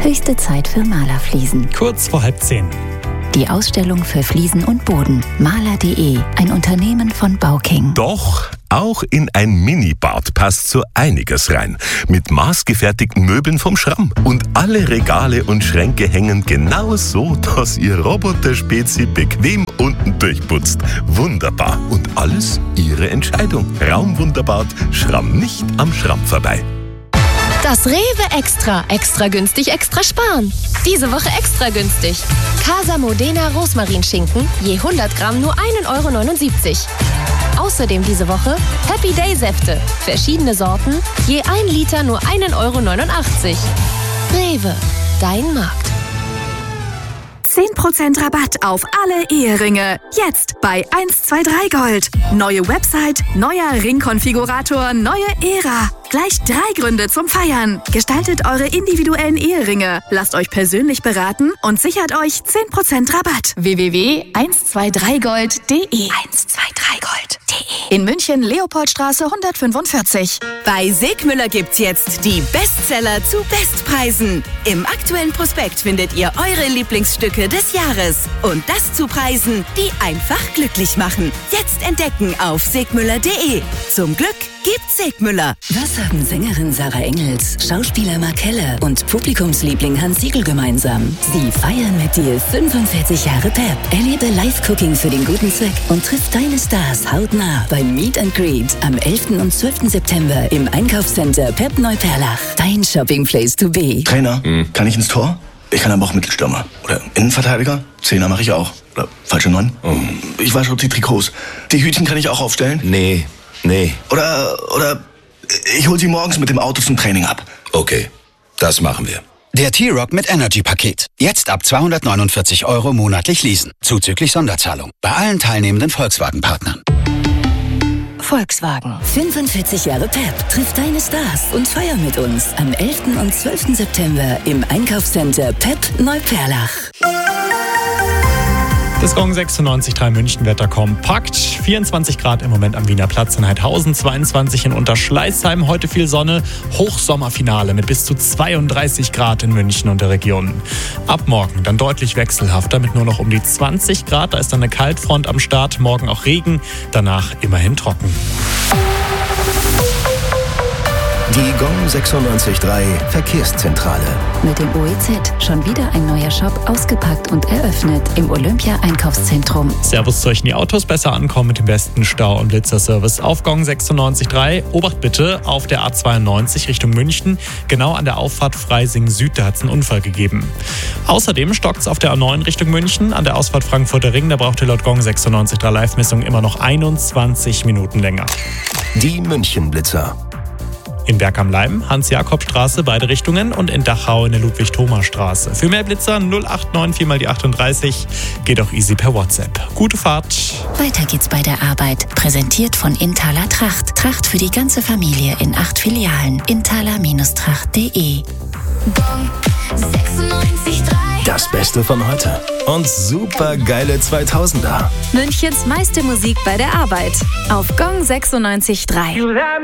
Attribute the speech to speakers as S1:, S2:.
S1: Höchste Zeit für Malerfliesen.
S2: Kurz vor 9:30.
S1: Die Ausstellung für Fliesen und Boden. Maler.de, ein Unternehmen von Bauking.
S3: Doch auch in ein Minibad passt so einiges rein. Mit maßgefertigten Möbeln vom Schramm. Und alle Regale und Schränke hängen genau so, dass ihr Roboter-Spezi bequem unten durchputzt. Wunderbar. Und alles Ihre Entscheidung. Raumwunderbad, Schramm nicht am Schramm vorbei.
S4: Das Rewe Extra. Extra günstig, extra sparen. Diese Woche extra günstig. Casa Modena Rosmarinschinken, je 100 Gramm nur 1,79 €. Außerdem diese Woche Happy Day Säfte. Verschiedene Sorten, je 1 Liter nur 1,89 €. Rewe, dein Markt.
S5: 10% Rabatt auf alle Eheringe. Jetzt bei 123 Gold. Neue Website, neuer Ringkonfigurator, neue Ära. Gleich 3 Gründe zum Feiern. Gestaltet eure individuellen Eheringe. Lasst euch persönlich beraten und sichert euch 10% Rabatt. www.123gold.de 123gold.de In München, Leopoldstraße 145.
S6: Bei Segmüller gibt's jetzt die Bestseller zu Bestpreisen. Im aktuellen Prospekt findet ihr eure Lieblingsstücke des Jahres. Und das zu Preisen, die einfach glücklich machen. Jetzt entdecken auf segmüller.de. Zum Glück gibt's Segmüller.
S7: Was haben Sängerin Sarah Engels, Schauspieler Mark Keller und Publikumsliebling Hans Siegel gemeinsam? Sie feiern mit dir 45 Jahre Pep. Erlebe Live-Cooking für den guten Zweck und triff deine Stars hautnah beim Meet and Greet am 11. und 12. September im Einkaufscenter Pep Neuperlach. Dein Shopping-Place to be.
S8: Trainer, kann ich ins Tor? Ich kann aber auch Mittelstürmer. Oder Innenverteidiger? Zehner mache ich auch. Oder falsche 9? Ich wasche auch die Trikots. Die Hütchen kann ich auch aufstellen?
S9: Nee.
S8: Oder ich hol sie morgens mit dem Auto zum Training ab.
S9: Okay, das machen wir.
S10: Der T-Rock mit Energy-Paket. Jetzt ab 249 € monatlich leasen. Zuzüglich Sonderzahlung. Bei allen teilnehmenden Volkswagen-Partnern.
S7: Volkswagen. 45 Jahre Pep. Triff deine Stars und feier mit uns am 11. und 12. September im Einkaufscenter Pep Neuperlach.
S2: Das Gong 96,3 München-Wetter kompakt. 24 Grad im Moment am Wiener Platz in Heidhausen, 22 in Unterschleißheim. Heute viel Sonne, Hochsommerfinale mit bis zu 32 Grad in München und der Region. Ab morgen dann deutlich wechselhafter mit nur noch um die 20 Grad. Da ist dann eine Kaltfront am Start, morgen auch Regen, danach immerhin trocken.
S11: Die Gong 96,3 Verkehrszentrale.
S1: Mit dem OEZ schon wieder ein neuer Shop ausgepackt und eröffnet im Olympia-Einkaufszentrum.
S2: Servus zu euch in die Autos, besser ankommen mit dem besten Stau- und Blitzerservice auf Gong 96,3. Obacht bitte auf der A92 Richtung München, genau an der Auffahrt Freising Süd, da hat es einen Unfall gegeben. Außerdem stockt es auf der A9 Richtung München, an der Ausfahrt Frankfurter Ring, da braucht ihr laut Gong 96,3 Live-Messung immer noch 21 Minuten länger.
S11: Die München-Blitzer.
S2: In Berg am Leim, Hans-Jakob-Straße, beide Richtungen und in Dachau in der Ludwig-Thoma-Straße. Für mehr Blitzer 089 4x38, geht auch easy per WhatsApp. Gute Fahrt.
S1: Weiter geht's bei der Arbeit. Präsentiert von Inthaler Tracht. Tracht für die ganze Familie in 8 Filialen. Inthaler-tracht.de
S11: Das Beste von heute. Und super geile 2000er.
S12: Münchens meiste Musik bei der Arbeit. Auf Gong 96,3.